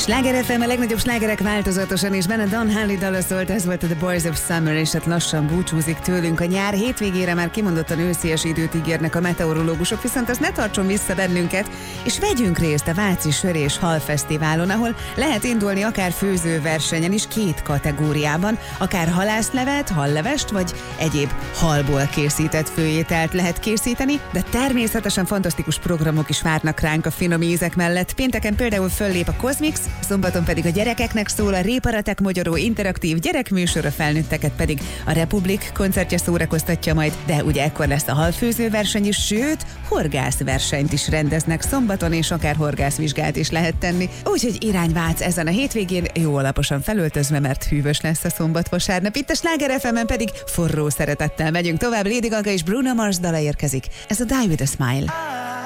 Sláger FM, a legnagyobb slágerek változatosan, és benne Don Henley dala szólt, ez volt a The Boys of Summer, és hát lassan búcsúzik tőlünk a nyár. Hétvégére már kimondottan őszies időt ígérnek a meteorológusok, viszont az ne tartson vissza bennünket, és vegyünk részt a Váci Sör és Hal Fesztiválon, ahol lehet indulni akár főzőversenyen is 2 kategóriában, akár halászlevet, hallevest, vagy egyéb halból készített főételt lehet készíteni, de természetesen fantasztikus programok is várnak ránk a finom ízek mellett. Pénteken például föllép a Cosmix, szombaton pedig a gyerekeknek szól a Réparatek Magyaró interaktív gyerekműsor, a felnőtteket pedig a Republik koncertje szórakoztatja majd, de ugye ekkor lesz a halfőzőverseny is, sőt, horgászversenyt is rendeznek szombaton, és akár horgászvizsgát is lehet tenni. Úgyhogy irány Vác ezen a hétvégén, jó alaposan felöltözve, mert hűvös lesz a szombat-vasárnap. Itt a Sláger FM-en pedig forró szeretettel megyünk tovább. Lady Gaga és Bruno Mars dala érkezik. Ez a Die With A Smile.